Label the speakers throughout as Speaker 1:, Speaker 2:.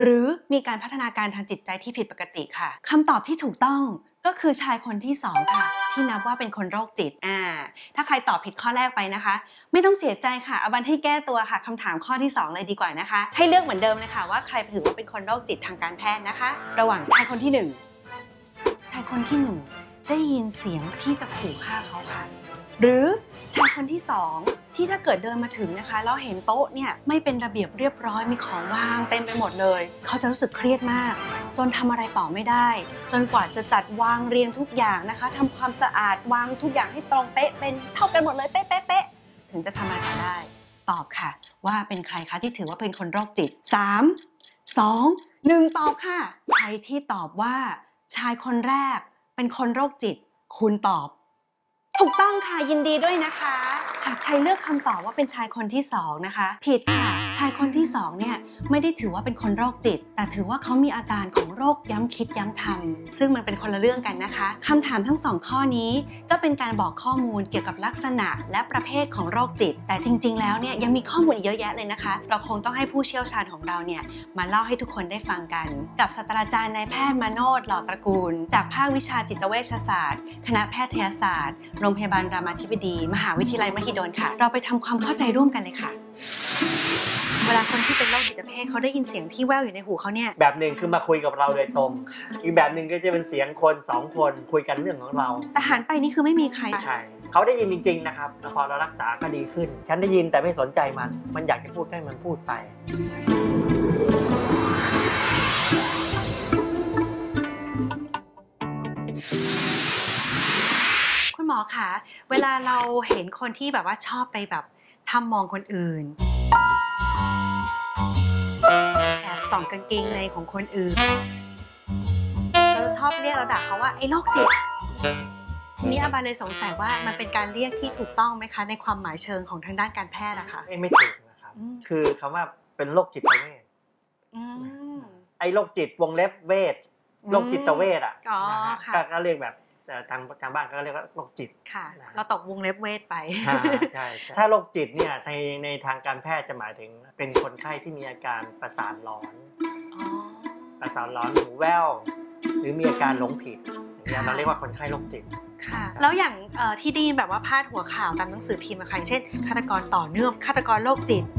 Speaker 1: หรือมีการพัฒนาการทางจิตใจที่ผิดปกติค่ะคำตอบที่ถูกต้องก็คือชายคนที่2ค่ะที่นับว่าเป็นคนโรคจิตถ้าใครตอบผิดข้อแรกไปนะคะไม่ต้องเสียใจค่ะเอาบันให้แก้ตัวค่ะคำถามข้อที่2เลยดีกว่านะคะให้เลือกเหมือนเดิมเลยค่ะว่าใครถือว่าเป็นคนโรคจิตทางการแพทย์นะคะระหว่างชายคนที่1ชายคนที่1ได้ยินเสียงที่จะขู่ฆ่าเขาค่ะหรือชายคนที่2ที่ถ้าเกิดเดินมาถึงนะคะแล้วเห็นโต๊ะเนี่ยไม่เป็นระเบียบเรียบร้อยมีของวางเต็มไปหมดเลยเขาจะรู้สึกเครียดมากจนทำอะไรต่อไม่ได้จนกว่าจะจัดวางเรียงทุกอย่างนะคะทำความสะอาดวางทุกอย่างให้ตรงเป๊ะเป็นเท่ากันหมดเลยเป๊ะถึงจะทำอะไรต่อได้ตอบค่ะว่าเป็นใครคะที่ถือว่าเป็นคนโรคจิต3 2 1ตอบค่ะใครที่ตอบว่าชายคนแรกเป็นคนโรคจิตคุณตอบถูกต้องค่ะยินดีด้วยนะคะหากใครเลือกคำตอบว่าเป็นชายคนที่2นะคะผิดค่ะชายคนที่2เนี่ยไม่ได้ถือว่าเป็นคนโรคจิตแต่ถือว่าเขามีอาการของโรคย้ำคิดย้ำทำซึ่งมันเป็นคนละเรื่องกันนะคะคำถามทั้ง2ข้อนี้ก็เป็นการบอกข้อมูลเกี่ยวกับลักษณะและประเภทของโรคจิตแต่จริงๆแล้วเนี่ยยังมีข้อมูลเยอะแยะเลยนะคะเราคงต้องให้ผู้เชี่ยวชาญของเราเนี่ยมาเล่าให้ทุกคนได้ฟังกันกับศาสตราจารย์นายแพทย์มาโนช หล่อตระกูลจากภาควิชาจิตเวชศาสตร์คณะแพทยศาสตร์โรงพยาบาลรามาธิบดีมหาวิทยาลัยมหิดลค่ะเราไปทำความเข้าใจร่วมกันเลยค่ะเวลาคนที่เป็นโรคจิตเภทเขาได้ยินเสียงที่แว่วอยู่ในหูเขาเนี่ย
Speaker 2: แบบหนึ่งคือมาคุยกับเราโดยตรงอีกแบบหนึ่งก็จะเป็นเสียงคน2คนคุยกันเรื่องของเรา
Speaker 1: แต่หันไปนี่คือไม่มีใคร
Speaker 2: ใช่เขาได้ยินจริงๆนะครับแล้วพอเรารักษาก็ดีขึ้นฉันได้ยินแต่ไม่สนใจมันอยากจะพูดให้มันพูดไป
Speaker 1: คุณหมอคะเวลาเราเห็นคนที่แบบว่าชอบไปแบบทำมองคนอื่นแอบส่องกางเกงในของคนอื่นเราจะชอบเรียกเราด่าเขาว่าไอ้โรคจิตทีนี้อาบาเลยสงสัยว่ามันเป็นการเรียกที่ถูกต้องไหมคะในความหมายเชิงของทางด้านการแพทย์อะคะ
Speaker 2: ไม่ถูกนะครับคือคำว่าเป็นโรคจิตเวชไอ้โรคจิตวงเล็บเวชโรคจิตเวชอ่ะก็เรียกแบบทางบ้านก็เรียกว่าโรคจิต
Speaker 1: ค่ะเราตกวงเล็บเวชไป
Speaker 2: ใช่ถ้าโรคจิตเนี่ยในทางการแพทย์จะหมายถึงเป็นคนไข้ที่มีอาการประสาทร้อนหูแว่วหรือมีอาการหลงผิดอย่างเราเรียกว่าคนไข้โรคจิต
Speaker 1: ค่ะแล้วอย่างที่ได้ยินแบบว่าพาดหัวข่าวตามหนังสือพิมพ์อะค่ะเช่นฆาตกรต่อเนื่องฆาตกรโรคจิต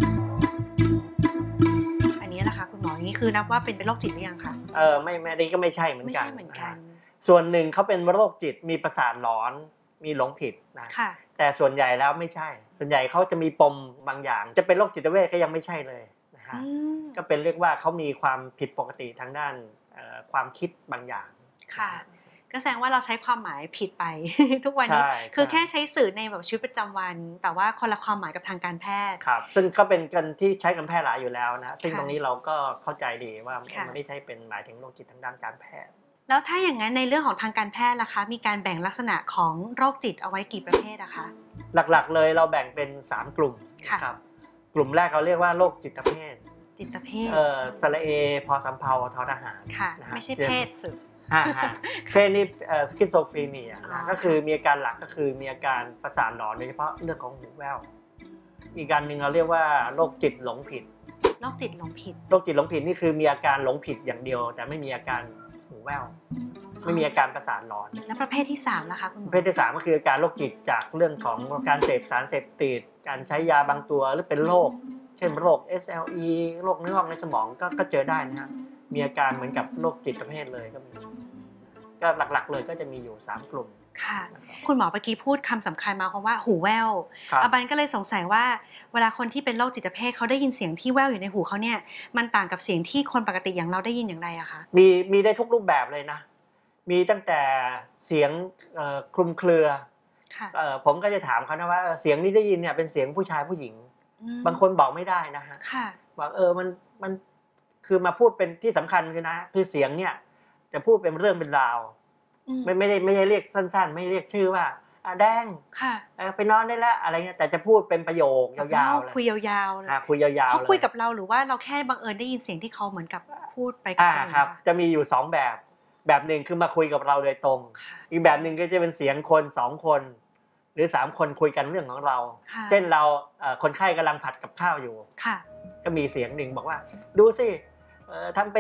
Speaker 1: อันนี้แหละค่ะคุณหมอนี่คือนับว่าเป็นโรคจิตหรือยังคะ
Speaker 2: ไม่ได้ก็ไม่ใช่เหมือนกันส่วนหนึ่งเขาเป็นโรคจิตมีประสาทร้อนมีหลงผิดนะแต่ส่วนใหญ่แล้วไม่ใช่ส่วนใหญ่เขาจะมีปมบางอย่างจะเป็นโรคจิตเวชก็ยังไม่ใช่เลยนะฮะก็เป็นเรียกว่าเขามีความผิดปกติทางด้านความคิดบางอย่าง
Speaker 1: ค่ะก็แสดงว่าเราใช้ความหมายผิดไป ทุกวันนี้คือแค่ใช้สื่อในแบบชีวิตประจำวันแต่ว่าคนละความหมายกับทางการแพทย์
Speaker 2: ครับซึ่งก็เป็นกันที่ใช้การแพทย์หลายอยู่แล้วนะซึ่งตรงนี้เราก็เข้าใจดีว่าไม่ได้ใช้เป็นหมายถึงโรคจิตทางด้านการแพทย์
Speaker 1: แล้วถ้าอย่างนั้นในเรื่องของทางการแพทย์ล่ะคะมีการแบ่งลักษณะของโรคจิตเอาไว้กี่ประเภทอะคะ
Speaker 2: หลักๆเลยเราแบ่งเป็น3กลุ่มครับกลุ่มแรกเราเรียกว่าโรคจิตเภทสระเอพอสำเภาทอทหาร
Speaker 1: ค่ะไม่ใช่เพศสึก
Speaker 2: เพศนี่สคิสโซฟรีเนียก็คือมีอาการหลักก็คือมีอาการประสาทหลอนโดยเฉพาะเรื่องของหูแว่วอีกการหนึ่งเราเรียกว่าโรคจิตหลงผิด
Speaker 1: โรคจิตหลงผิด
Speaker 2: นี่คือมีอาการหลงผิดอย่างเดียวแต่ไม่มีอาการหูแว่วไม่มีอาการประสาทหลอน
Speaker 1: แล้วประเภทที่3ล่ะคะคุณหมอ
Speaker 2: ประเภทที่3ก็คืออาการโรคจิตจากเรื่องของการเสพสารเสพติดการใช้ยาบางตัวหรือเป็นโรคเช่นโรค SLE โรคเนื้องอกในสมองก็เจอได้นะฮะมีอาการเหมือนกับโรคจิตประเภทเลยก็มีก็หลักๆเลยก็จะมีอยู่3กลุ่ม
Speaker 1: ค่ะคุณหมอเมื่อกี้พูดคำสำคัญมาคำว่าหูแว่วอาบันก็เลยสงสัยว่าเวลาคนที่เป็นโรคจิตเภทเขาได้ยินเสียงที่แว่วอยู่ในหูเขาเนี่ยมันต่างกับเสียงที่คนปกติอย่างเราได้ยินอย่างไรอะคะ
Speaker 2: มีได้ทุกรูปแบบเลยนะมีตั้งแต่เสียงคลุมเครือผมก็จะถามเขานะว่าเสียงที่ได้ยินเนี่ยเป็นเสียงผู้ชายผู้หญิงบางคนบอกไม่ได้นะฮะบอกมันคือมาพูดเป็นที่สำคัญคือเสียงเนี่ยจะพูดเป็นเรื่องเป็นราวไม่ได้เรียกสั้นๆไม่เรียกชื่อว่าแดงไปนอนได้แล้วอะไรเงี้ยแต่จะพูดเป็นประโยคยาว
Speaker 1: ๆคุยยาวๆเลย
Speaker 2: คุยยาวๆ
Speaker 1: เขาคุยกับเราหรือว่าเราแค่บังเอิญได้ยินเสียงที่เขาเหมือนกับพูดไปกับเรา
Speaker 2: ครับจะมีอยู่2แบบหนึ่งคือมาคุยกับเราโดยตรงอีกแบบหนึ่งก็จะเป็นเสียงคน2คนหรือ3คนคุยกันเรื่องของเราเช่นเราคนไข้กำลังผัดกับข้าวอยู่ก็มีเสียงหนึ่งบอกว่าดูสิทำเป็น